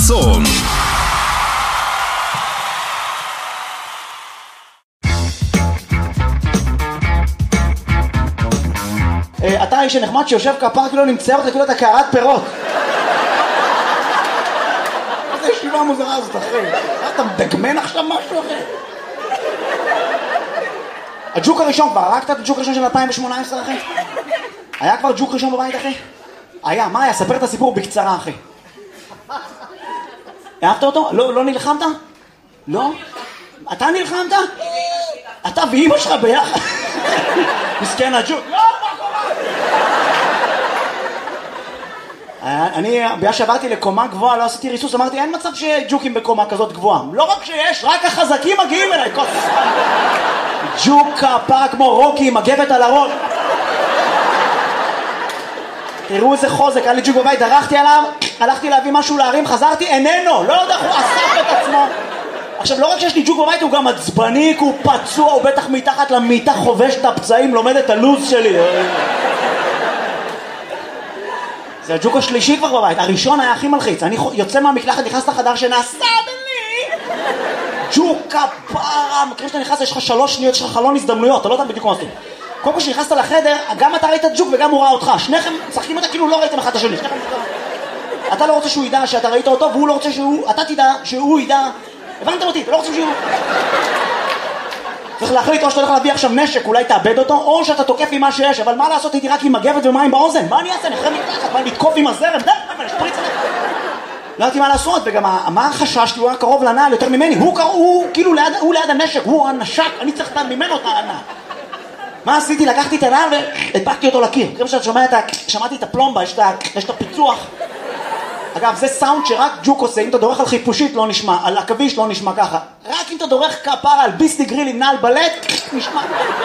חסון. אתה האיש הנחמד שיושב כפר כאילו נמצא אותך כאילו אתה קערת פירות. איזה ישיבה מוזרה הזאת אחי. אתה מדגמן עכשיו משהו אחי? הג'וק הראשון כבר, הרגת את הג'וק הראשון של 2018 אחי? היה כבר ג'וק ראשון בבית אחי? היה, מה היה? ספר את הסיפור בקצרה אחי. אהבת אותו? לא נלחמת? לא? אתה נלחמת? אתה ואמא שלך ביחד? מסכן הג'וק. לא, מה קורה? אני, בגלל שעברתי לקומה גבוהה, לא עשיתי ריסוס, אמרתי, אין מצב שג'וקים בקומה כזאת גבוהה. לא רק שיש, רק החזקים מגיעים אליי. ג'וק כפרה כמו רוקי, מגבת על הראש. תראו איזה חוזק, היה לי ג'וק בבית, דרכתי עליו, הלכתי להביא משהו להרים, חזרתי, איננו, לא יודע, הוא אסף את עצמו. עכשיו, לא רק שיש לי ג'וק בבית, הוא גם עצבני, הוא פצוע, הוא בטח מתחת למיטה חובש את הפצעים, לומד את הלוז שלי. זה הג'וק השלישי כבר בבית, הראשון היה הכי מלחיץ. אני יוצא מהמקלחת, נכנס לחדר שנעשה בלי ג'וק כפרה, מכירים שאתה נכנס, יש לך 3 שניות, יש לך חלון הזדמנויות, אתה לא יודע בדיוק מה עושים. קודם כל שנכנסת לחדר, גם אתה ראית ג'וק וגם הוא ראה אותך, שניכם צחקים אותה כאילו לא ראיתם אחד את השני. אתה לא רוצה שהוא ידע שאתה ראית אותו, והוא לא רוצה אתה תדע שהוא ידע. הבנתם אותי, אתה לא רוצים שהוא... צריך להחליט או שאתה הולך להביא עכשיו נשק, אולי תאבד אותו, או שאתה תוקף עם מה שיש, אבל מה לעשות איתי רק עם מגבת ומים באוזן? מה אני אעשה? אני אחרי מתחת, מה לתקוף עם הזרם? לא יודעתי מה לעשות, וגם מה החשש? הוא היה קרוב לנעל יותר ממני, הוא כאילו ליד הנשק, הוא הנשק, אני צריך ממנו את הנעל. מה עשיתי? לקחתי את הנעל והדבקתי אותו לקיר. כמו שאת שמעתי את הפלומבה, יש את הפיצוח. אגב, זה סאונד שרק ג'וק עושה, אם אתה דורך על חיפושית לא נשמע, על עכביש לא נשמע ככה. רק אם אתה דורך כפרה על ביסלי גריל עם נעל בלט, נשמע.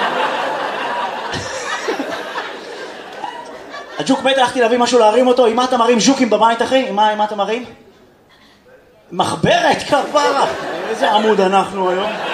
הג'וק בית, הלכתי להביא משהו להרים אותו, עם מה אתה מרים ז'וקים בבית אחי? עם מה אתה מרים? מחברת כפרה. איזה עמוד אנחנו היום.